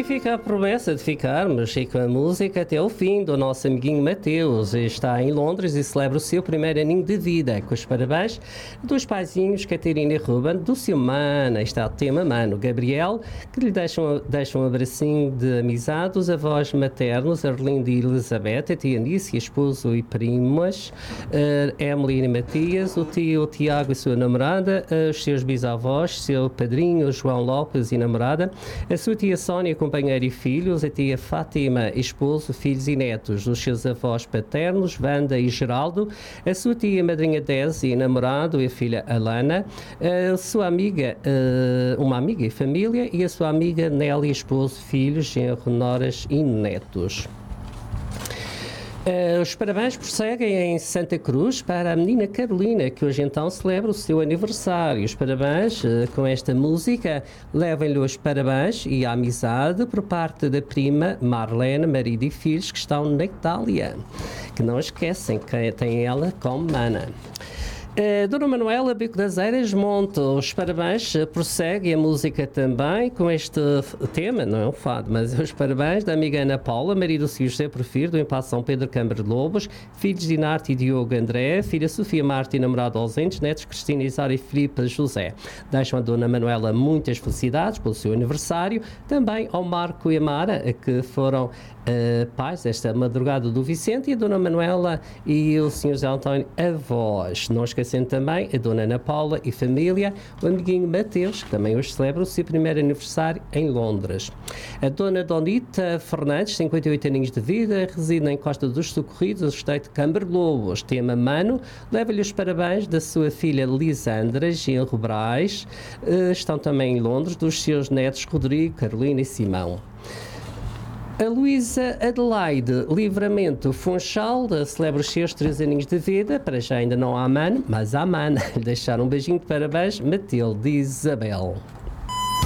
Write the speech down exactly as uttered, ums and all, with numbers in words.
E fica a promessa de ficarmos e com a música até o fim do nosso amiguinho Mateus. Está em Londres e celebra o seu primeiro aninho de vida, com os parabéns dos paizinhos Catarina e Ruben, do seu mano, está o tema mano, Gabriel, que lhe deixam, deixam um abracinho de amizade, os avós maternos, Arlindo e Elizabeth, a tia Anice, esposo e primas, uh, Emily e Matias, o tio Tiago e sua namorada, uh, os seus bisavós, seu padrinho João Lopes e namorada, a sua tia Sónia, companheira e filhos, a tia Fátima, esposo, filhos e netos, os seus avós paternos, Wanda e Geraldo, a sua tia madrinha Desi e namorado e a filha Alana, a sua amiga, uma amiga e família, e a sua amiga Nelly, esposo, filhos, genro, noras e netos. Uh, os parabéns prosseguem em Santa Cruz para a menina Carolina, que hoje então celebra o seu aniversário. Os parabéns uh, com esta música levem-lhe os parabéns e a amizade por parte da prima Marlene, marido e filhos que estão na Itália, que não esquecem que tem ela como mana. Uh, Dona Manuela Bico das Eiras monta os parabéns, uh, prossegue a música também com este tema, não é um fado, mas os parabéns da amiga Ana Paula, marido do José Prefiro, do Impasse São Pedro Câmara de Lobos, filhos de Inarte e Diogo André, filha Sofia Marta e namorado ausentes, netos Cristina Isara e Filipe José. Deixam a Dona Manuela muitas felicidades pelo seu aniversário, também ao Marco e a Mara, que foram uh, pais esta madrugada do Vicente, e a Dona Manuela e o senhor José António, avós. Não esquecendo também a Dona Ana Paula e família, o amiguinho Mateus, que também hoje celebra o seu primeiro aniversário em Londres. A Dona Donita Fernandes, cinquenta e oito aninhos de vida, reside na Encosta dos Socorridos, no estado de Câmara de Lobos. Tema Mano, leva-lhe os parabéns da sua filha Lisandra, genro Braz, estão também em Londres, dos seus netos Rodrigo, Carolina e Simão. A Luísa Adelaide Livramento Funchal celebra os seus três aninhos de vida. Para já ainda não há mano, mas há mana. Deixar um beijinho de parabéns, Matilde e Isabel.